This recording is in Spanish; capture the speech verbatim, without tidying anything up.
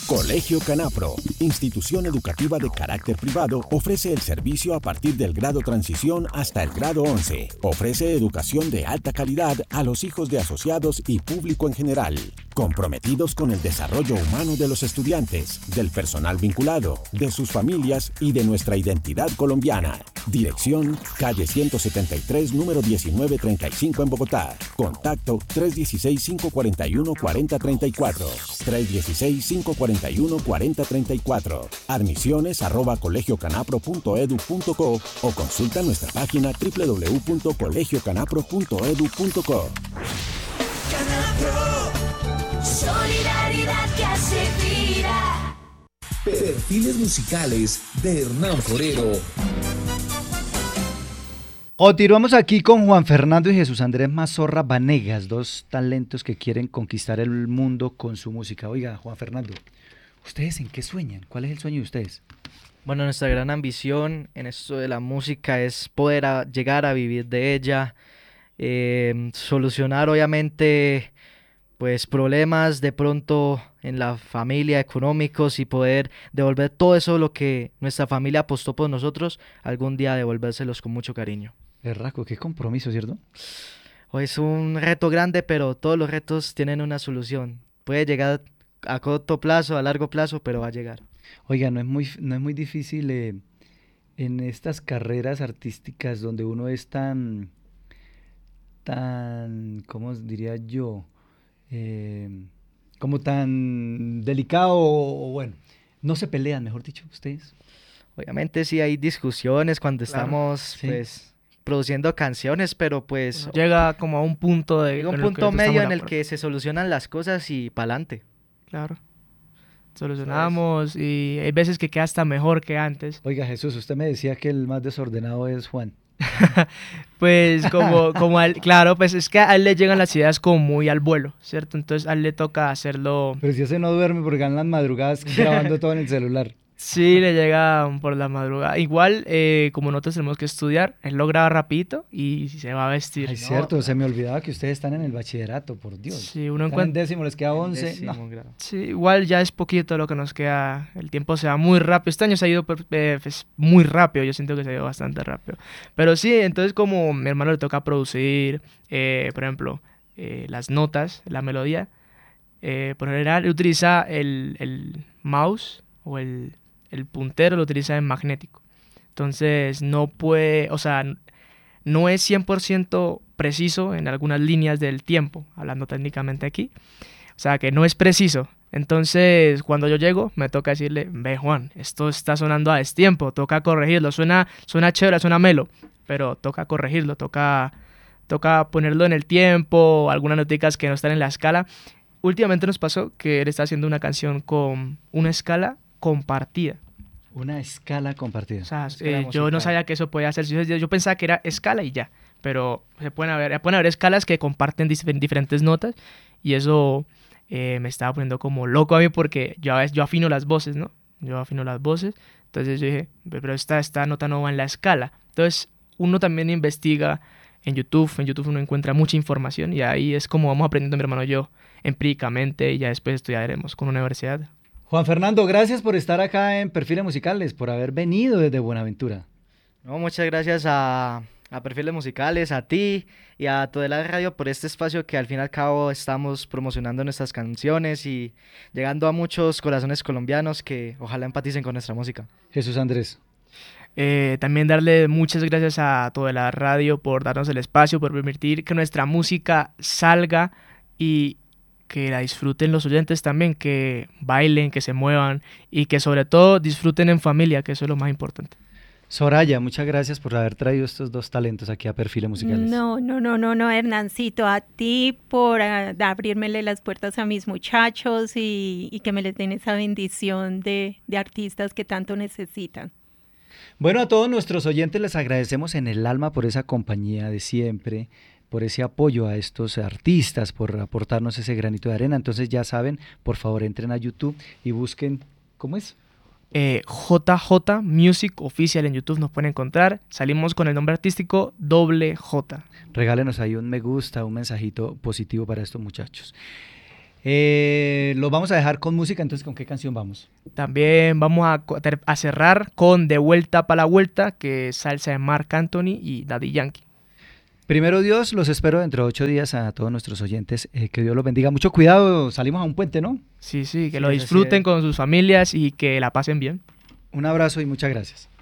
Colegio Canapro, institución educativa de carácter privado, ofrece el servicio a partir del grado transición hasta el grado once. Ofrece educación de alta calidad a los hijos de asociados y público en general, comprometidos con el desarrollo humano de los estudiantes, del personal vinculado, de sus familias y de nuestra identidad colombiana. Dirección, calle ciento setenta y tres, número diecinueve treinta y cinco en Bogotá. Contacto tres uno seis, cinco cuatro uno, cuatro cero tres cuatro. tres uno seis, cinco cuatro uno, cuatro cero tres cuatro. Admisiones arroba colegiocanapro punto edu punto co o consulta nuestra página doble u doble u doble u punto colegio canapro punto edu punto co. Canapro, solidaridad que hace vida. Perfiles musicales de Hernán Forero. Continuamos aquí con Juan Fernando y Jesús Andrés Mazorra Vanegas, dos talentos que quieren conquistar el mundo con su música. Oiga, Juan Fernando, ¿ustedes en qué sueñan? ¿Cuál es el sueño de ustedes? Bueno, nuestra gran ambición en esto de la música es poder a, llegar a vivir de ella, eh, solucionar obviamente pues problemas de pronto en la familia, económicos, y poder devolver todo eso lo que nuestra familia apostó por nosotros, algún día devolvérselos con mucho cariño. Berraco, qué compromiso, ¿cierto? Hoy es un reto grande, pero todos los retos tienen una solución. Puede llegar a corto plazo, a largo plazo, pero va a llegar. Oiga, no es muy, no es muy difícil eh, en estas carreras artísticas donde uno es tan, tan, ¿cómo diría yo? Eh, como tan delicado o, o bueno, no se pelean, mejor dicho, ustedes. Obviamente sí hay discusiones cuando Claro, estamos sí. pues produciendo canciones, pero pues Bueno, llega como a un punto de llega un en el que punto todos medio estamos en de el acuerdo. que se solucionan las cosas y pa'lante. Claro. Solucionamos y hay veces que queda hasta mejor que antes. Oiga, Jesús, usted me decía que el más desordenado es Juan. Pues como, como a él, claro, pues es que a él le llegan las ideas como muy al vuelo, ¿cierto? Entonces a él le toca hacerlo. Pero si ese no duerme porque en las madrugadas grabando todo en el celular. Sí, le llega por la madrugada. Igual, eh, como nosotros tenemos que estudiar, él lo graba rapidito y se va a vestir. Ay, cierto, se me olvidaba que ustedes están en el bachillerato, por Dios. Sí, uno Están en encuentra. décimo, les queda once. Décimo No. grado. Sí, igual ya es poquito lo que nos queda. El tiempo se va muy rápido. Este año se ha ido per- eh, pues, muy rápido. Yo siento que se ha ido bastante rápido. Pero sí, entonces como mi hermano le toca producir, eh, por ejemplo, eh, las notas, la melodía, eh, por general él utiliza el, el mouse o el, el puntero, lo utiliza en magnético. Entonces no puede, o sea, n- no es cien por ciento preciso en algunas líneas del tiempo, hablando técnicamente aquí. O sea, que no es preciso. Entonces, cuando yo llego, me toca decirle, ve Juan, esto está sonando a destiempo, toca corregirlo, suena, suena chévere, suena melo, pero toca corregirlo, toca, toca ponerlo en el tiempo, algunas noticas que no están en la escala. Últimamente nos pasó que él está haciendo una canción con una escala compartida. Una escala compartida. O sea, Escala eh, yo no musical. sabía que eso podía hacerse. Yo, yo pensaba que era escala y ya. Pero se pueden haber, pueden haber escalas que comparten dif- diferentes notas. Y eso eh, me estaba poniendo como loco a mí porque yo, a veces, yo afino las voces, ¿no? Yo afino las voces. Entonces yo dije, pero esta, esta nota no va en la escala. Entonces uno también investiga en YouTube. En YouTube uno encuentra mucha información. Y ahí es como vamos aprendiendo mi hermano y yo empíricamente. Y ya después estudiaremos con una universidad. Juan Fernando, gracias por estar acá en Perfiles Musicales, por haber venido desde Buenaventura. No, muchas gracias a, a Perfiles Musicales, a ti y a toda la radio por este espacio que al fin y al cabo estamos promocionando nuestras canciones y llegando a muchos corazones colombianos que ojalá empaticen con nuestra música. Jesús Andrés. Eh, también darle muchas gracias a toda la radio por darnos el espacio, por permitir que nuestra música salga y que la disfruten los oyentes también, que bailen, que se muevan y que sobre todo disfruten en familia, que eso es lo más importante. Soraya, muchas gracias por haber traído estos dos talentos aquí a Perfiles Musicales. No, no, no, no, no, Hernancito, a ti por uh, abrirmele las puertas a mis muchachos y, y que me les den esa bendición de, de artistas que tanto necesitan. Bueno, a todos nuestros oyentes les agradecemos en el alma por esa compañía de siempre, por ese apoyo a estos artistas, por aportarnos ese granito de arena. Entonces ya saben, por favor entren a YouTube y busquen, ¿cómo es? Eh, J J Music Oficial en YouTube nos pueden encontrar. Salimos con el nombre artístico Doble J. Regálenos ahí un me gusta, un mensajito positivo para estos muchachos. Eh, lo vamos a dejar con música, entonces ¿con qué canción vamos? También vamos a, co- ter- a cerrar con De Vuelta para la Vuelta, que es salsa de Marc Anthony y Daddy Yankee. Primero Dios, los espero dentro de ocho días a todos nuestros oyentes. Eh, que Dios los bendiga. Mucho cuidado, salimos a un puente, ¿no? Sí, sí, que Sí, lo así disfruten es. con sus familias y que la pasen bien. Un abrazo y muchas gracias.